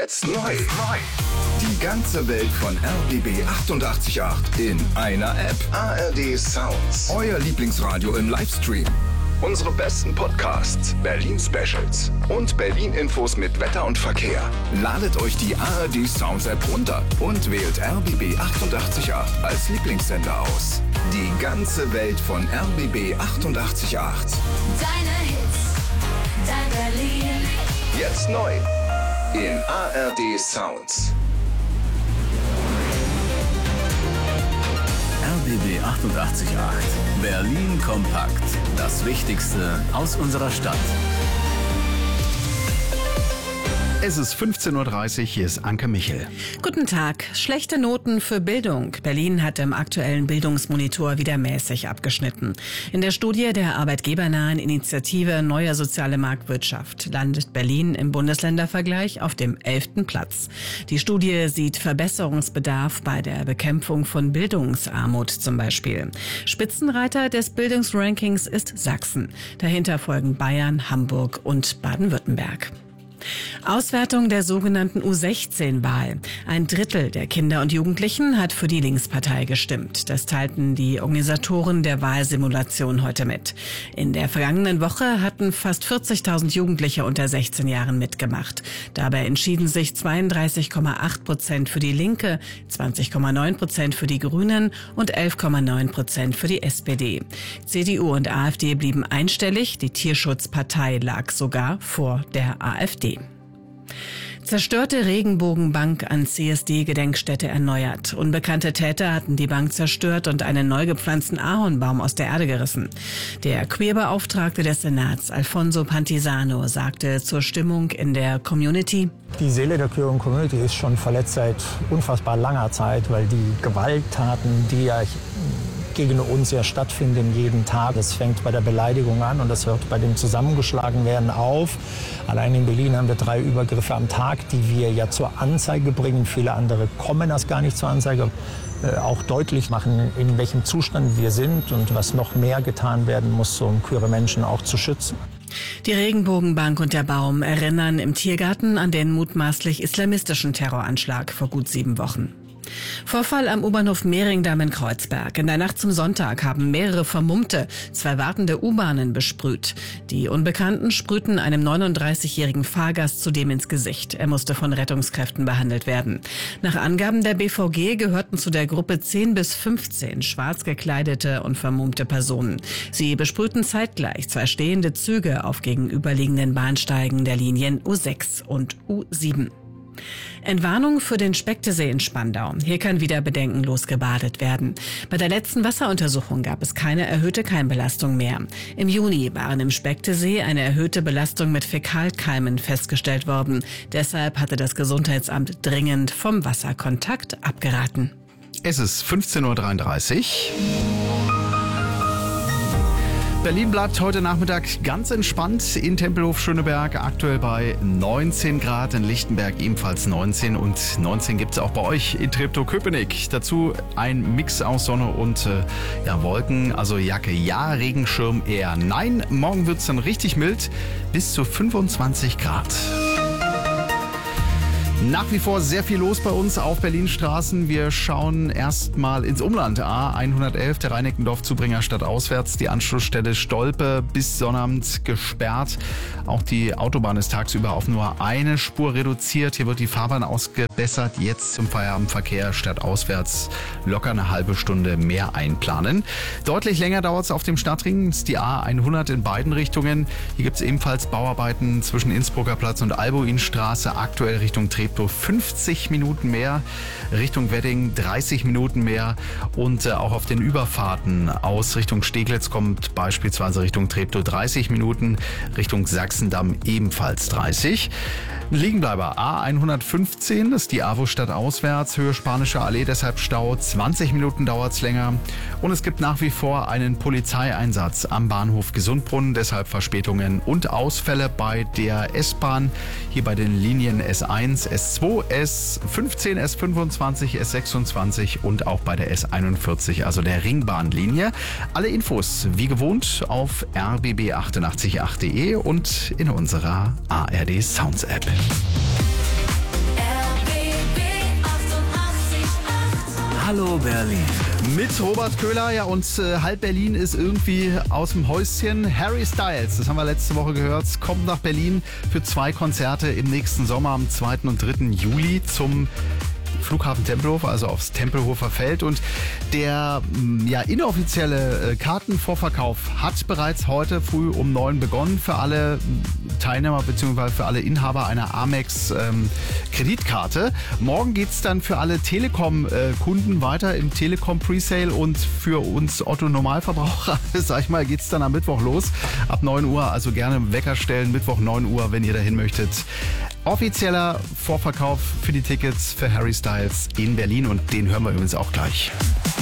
Jetzt neu. Die ganze Welt von RBB 88.8 in einer App. ARD Sounds. Euer Lieblingsradio im Livestream. Unsere besten Podcasts, Berlin-Specials und Berlin-Infos mit Wetter und Verkehr. Ladet euch die ARD Sounds App runter und wählt RBB 88.8 als Lieblingssender aus. Die ganze Welt von RBB 88.8. Deine Hits, dein Berlin. Jetzt neu in ARD Sounds. RBB 88.8. Berlin kompakt. Das Wichtigste aus unserer Stadt. Es ist 15.30 Uhr, hier ist Anke Michel. Guten Tag. Schlechte Noten für Bildung. Berlin hat im aktuellen Bildungsmonitor wieder mäßig abgeschnitten. In der Studie der arbeitgebernahen Initiative Neue Soziale Marktwirtschaft landet Berlin im Bundesländervergleich auf dem 11. Platz. Die Studie sieht Verbesserungsbedarf bei der Bekämpfung von Bildungsarmut zum Beispiel. Spitzenreiter des Bildungsrankings ist Sachsen. Dahinter folgen Bayern, Hamburg und Baden-Württemberg. Auswertung der sogenannten U16-Wahl. Ein Drittel der Kinder und Jugendlichen hat für die Linkspartei gestimmt. Das teilten die Organisatoren der Wahlsimulation heute mit. In der vergangenen Woche hatten fast 40.000 Jugendliche unter 16 Jahren mitgemacht. Dabei entschieden sich 32,8% für die Linke, 20,9% für die Grünen und 11,9% für die SPD. CDU und AfD blieben einstellig. Die Tierschutzpartei lag sogar vor der AfD. Zerstörte Regenbogenbank an CSD-Gedenkstätte erneuert. Unbekannte Täter hatten die Bank zerstört und einen neu gepflanzten Ahornbaum aus der Erde gerissen. Der Queerbeauftragte des Senats, Alfonso Pantisano, sagte zur Stimmung in der Community: Die Seele der queeren Community ist schon verletzt seit unfassbar langer Zeit, weil die Gewalttaten, die ja gegen uns ja stattfinden jeden Tag. Das fängt bei der Beleidigung an und das hört bei dem Zusammengeschlagenwerden auf. Allein in Berlin haben wir 3 Übergriffe am Tag, die wir ja zur Anzeige bringen. Viele andere kommen das gar nicht zur Anzeige. Auch deutlich machen, in welchem Zustand wir sind und was noch mehr getan werden muss, um queere Menschen auch zu schützen. Die Regenbogenbank und der Baum erinnern im Tiergarten an den mutmaßlich islamistischen Terroranschlag vor gut 7 Wochen. Vorfall am U-Bahnhof Mehringdamm in Kreuzberg. In der Nacht zum Sonntag haben mehrere Vermummte 2 wartende U-Bahnen besprüht. Die Unbekannten sprühten einem 39-jährigen Fahrgast zudem ins Gesicht. Er musste von Rettungskräften behandelt werden. Nach Angaben der BVG gehörten zu der Gruppe 10 bis 15 schwarz gekleidete und vermummte Personen. Sie besprühten zeitgleich 2 stehende Züge auf gegenüberliegenden Bahnsteigen der Linien U6 und U7. Entwarnung für den Spektesee in Spandau. Hier kann wieder bedenkenlos gebadet werden. Bei der letzten Wasseruntersuchung gab es keine erhöhte Keimbelastung mehr. Im Juni waren im Spektesee eine erhöhte Belastung mit Fäkalkeimen festgestellt worden. Deshalb hatte das Gesundheitsamt dringend vom Wasserkontakt abgeraten. Es ist 15.33 Uhr. Berlin bleibt heute Nachmittag ganz entspannt in Tempelhof-Schöneberg, aktuell bei 19 Grad, in Lichtenberg ebenfalls 19 und 19 gibt es auch bei euch in Treptow-Köpenick. Dazu ein Mix aus Sonne und Wolken, also Jacke ja, Regenschirm eher nein. Morgen wird es dann richtig mild, bis zu 25 Grad. Nach wie vor sehr viel los bei uns auf Berlins Straßen. Wir schauen erstmal ins Umland. A111, der Reinickendorf-Zubringer stadtauswärts. Die Anschlussstelle Stolpe bis Sonnabend gesperrt. Auch die Autobahn ist tagsüber auf nur eine Spur reduziert. Hier wird die Fahrbahn ausgebessert. Jetzt zum Feierabendverkehr stadtauswärts locker eine halbe Stunde mehr einplanen. Deutlich länger dauert es auf dem Stadtring. Das ist die A100 in beiden Richtungen. Hier gibt es ebenfalls Bauarbeiten zwischen Innsbrucker Platz und Albuinstraße. Aktuell Richtung Treptow 50 Minuten mehr, Richtung Wedding 30 Minuten mehr und auch auf den Überfahrten aus Richtung Steglitz kommt beispielsweise Richtung Treptow 30 Minuten, Richtung Sachsendamm ebenfalls 30. Liegenbleiber A115, das ist die AWO-Stadt auswärts, Höhe Spanische Allee, deshalb Stau, 20 Minuten dauert es länger und es gibt nach wie vor einen Polizeieinsatz am Bahnhof Gesundbrunnen, deshalb Verspätungen und Ausfälle bei der S-Bahn, hier bei den Linien S1, S2, S15, S25, S26 und auch bei der S41, also der Ringbahnlinie. Alle Infos wie gewohnt auf rbb888.de und in unserer ARD Sounds App. Hallo Berlin. Mit Robert Köhler, ja, und halb Berlin ist irgendwie aus dem Häuschen. Harry Styles, das haben wir letzte Woche gehört, kommt nach Berlin für 2 Konzerte im nächsten Sommer am 2. und 3. Juli zum Flughafen Tempelhof, also aufs Tempelhofer Feld. Und der inoffizielle Kartenvorverkauf hat bereits heute früh um 9 begonnen für alle Teilnehmer bzw. für alle Inhaber einer Amex Kreditkarte. Morgen geht es dann für alle Telekom-Kunden weiter im Telekom Presale und für uns Otto-Normalverbraucher, sag ich mal, geht es dann am Mittwoch los. Ab 9 Uhr, also gerne Wecker stellen, Mittwoch 9 Uhr, wenn ihr dahin möchtet. Offizieller Vorverkauf für die Tickets für Harry Styles in Berlin und den hören wir übrigens auch gleich.